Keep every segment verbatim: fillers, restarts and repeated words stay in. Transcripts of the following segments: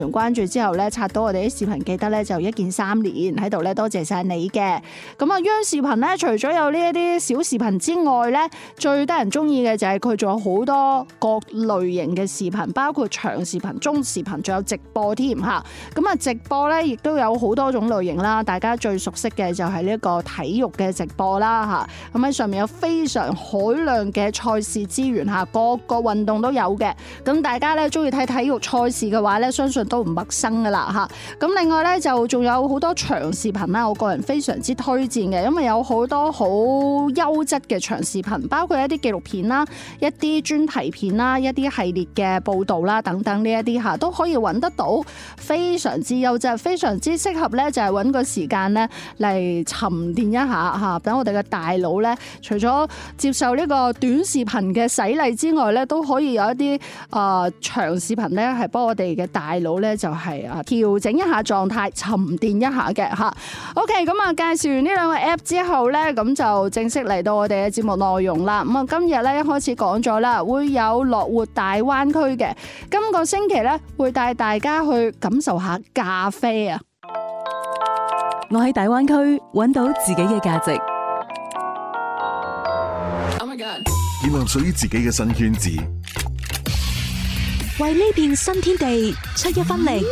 關注之後咧，刷到我哋啲視頻，記得咧就一鍵三連喺度咧，多謝晒你嘅。咁啊，央視頻咧，除咗有呢一啲小視頻之外咧，最得人中意嘅就係佢仲有好多各類型嘅視頻，包括長視頻、中視頻，仲有直播添吓。咁啊，直播咧亦都有好多種類型啦，大家最熟悉嘅就係呢一個體育嘅直播啦吓。咁喺上面有非常海量嘅賽事資源吓，各個運動都有嘅。咁大家咧中意睇體育賽事嘅話咧，相信都唔陌生噶啦吓，咁另外咧就仲有好多長視頻啦，我個人非常之推薦嘅，因為有好多好優質嘅長視頻，包括一啲紀錄片啦、一啲專題片啦、一啲系列嘅報道啦等等呢一啲吓，都可以揾得到，非常之優質，非常之適合咧就係揾個時間咧嚟沉澱一下吓，等我哋嘅大腦咧，除咗接受呢個短視頻嘅洗禮之外咧，都可以有一啲誒、呃、長視頻咧係幫我哋嘅大腦咧就係啊調整一下狀態，沉澱一下嘅吓。OK， 咁啊介紹完呢兩個 app 之後咧，咁就正式嚟到我哋嘅節目內容啦。咁啊今日咧一開始講咗啦，會有樂活大灣區嘅，今個星期咧會帶大家去感受下咖啡啊。 我喺大灣區揾到自己嘅價值。 Oh my God！ 建立屬於自己嘅新圈子。 為呢片新天地出一分力。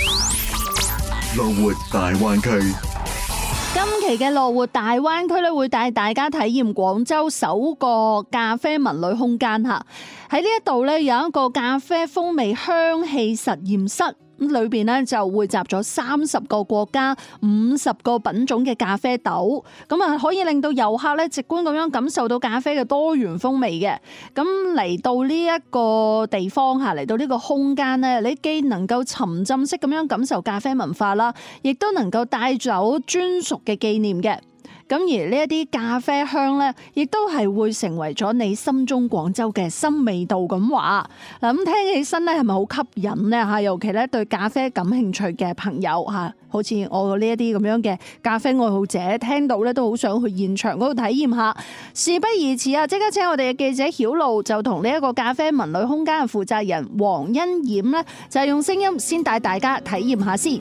樂活大灣區， 今期嘅樂活大灣區咧，會帶大家體驗廣州首個咖啡文旅空間吓。喺呢一度咧，有一個咖啡風味香氣實驗室。咁裏邊咧就匯集咗三十個國家、五十個品種嘅咖啡豆，咁啊可以令到遊客咧直觀咁樣感受到咖啡嘅多元風味嘅。咁嚟到呢一個地方嚇，嚟到呢個空間咧，你既能夠沉浸式咁樣感受咖啡文化啦，亦都能夠帶走專屬嘅紀念嘅。咁而呢一啲咖啡香咧，亦都係會成為咗你心中廣州嘅新味道咁話。嗱，咁聽起身咧係咪好吸引咧嚇？尤其咧對咖啡感興趣嘅朋友嚇，好似我呢一啲咁樣嘅咖啡愛好者，聽到咧都好想去現場嗰度體驗下。事不宜遲啊，即刻請我哋嘅記者曉露就同呢一個咖啡文旅空間嘅負責人黃欣冉咧，就係用聲音先帶大家體驗下先。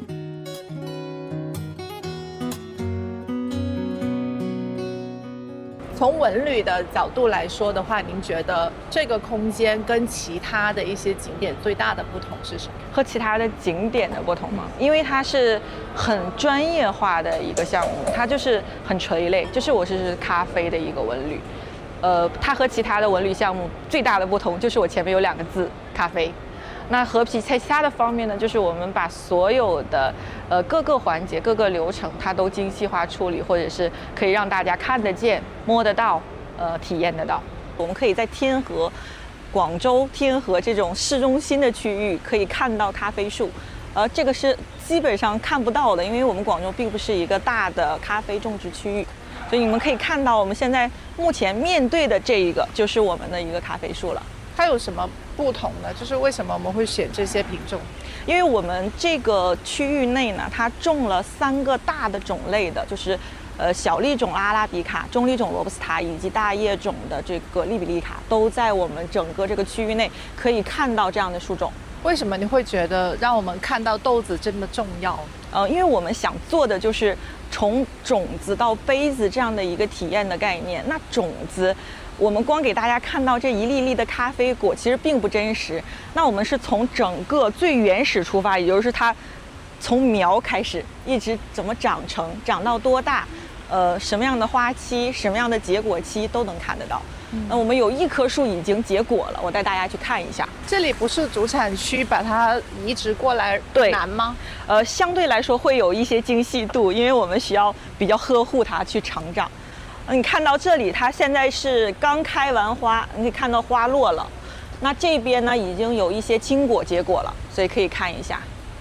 從文旅的角度來說的話，您覺得這個空間跟其他的一些景點最大的不同是什麼？ 和其他的景點的不同嗎？因為它是很專業化的一個項目，它就是很垂類，就是我是咖啡的一個文旅。呃，它和其他的文旅項目最大的不同就是我前面有兩個字咖啡。那和其其他的方面呢，就是我們把所有的呃各個環節、各個流程，它都精細化處理，或者是可以讓大家看得見、摸得到、呃體驗得到。我們可以在天河、廣州天河這種市中心的區域，可以看到咖啡樹，呃，這個是基本上看不到的，因為我們廣州並不是一個大的咖啡種植區域，所以你們可以看到我們現在目前面對的這一個，就是我們的一個咖啡樹了。 它有什麼不同呢？就是為什麼我們會選這些品種？ 因為我們這個區域內呢，它種了三個大的種類的，就是呃小粒種阿拉比卡、中粒種羅布斯塔以及大葉種的這個利比利卡，都在我們整個這個區域內可以看到這樣的樹種。 為什麼你會覺得讓我們看到豆子這麼重要？ 呃，因為我們想做的就是從種子到杯子這樣的一個體驗的概念。那種子，我們光給大家看到這一粒粒的咖啡果，其實並不真實。那我們是從整個最原始出發，也就是它從苗開始，一直怎麼長成，長到多大，呃，什麼樣的花期，什麼樣的結果期都能看得到。那、嗯、我們有一棵樹已經結果了，我帶大家去看一下。 這裡不是主產區，把它移植過來難嗎？ 呃，相對來說會有一些精細度，因為我們需要比較呵護它去成長。你看到這裡，它現在是剛開完花，你可以看到花落了。那這邊呢，已經有一些青果結果了，所以可以看一下。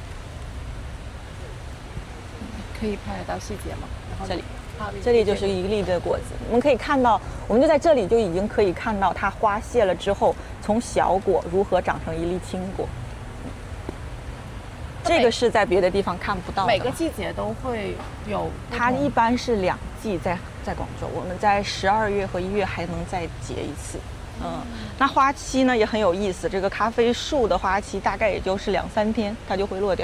可以拍得到細節嗎？ 這裡。這裡就是一粒的果子，我們可以看到，我們就在這裡就已經可以看到它花謝了之後，從小果如何長成一粒青果。這個是在別的地方看不到的。 每個季節都會有， 它一般是兩季在在廣州，我們在十二月和一月還能再結一次。嗯，那花期呢也很有意思，這個咖啡樹的花期大概也就是兩三天，它就會落掉。